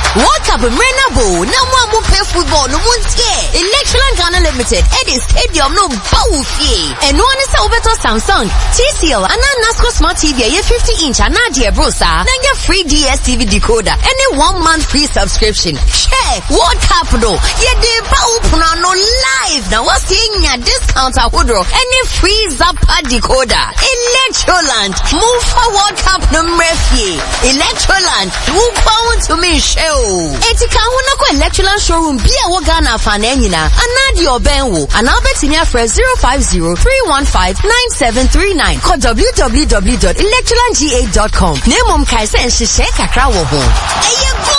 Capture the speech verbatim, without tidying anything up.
World Cup Menabo, no one will pay football, no one care. Electron Ghana Limited, Eddie Stadium, no bow. And one is over to Samsung, T C L, and Nasco Smart T V, a fifty inch, and Nadia Brosa, then get free D S T V decoder, and a one month free subscription. Share, World Cup though, yeah, they bow no live. Now what's seeing a discount at Woodrow, and a free Zappa decoder. Electroland, move for World Cup no refie. Electroland, move forward to me show. Etika Hunako Electroland showroom, be a Wagana Fanenina, and Nadia Benwo, and Albertina for zero five zero three one five nine seven three nine. Call w w w dot electroland g a dot com. Name Kaisa and Shisheka Krawo.